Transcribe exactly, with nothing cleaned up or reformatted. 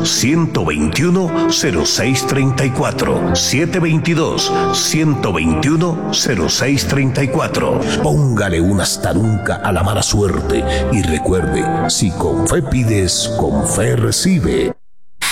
uno dos, cero seis tres cuatro. siete dos dos, uno dos uno, cero seis tres cuatro. Póngale un hasta nunca a la mala suerte y recuerde, si con fe pides, con fe recibe.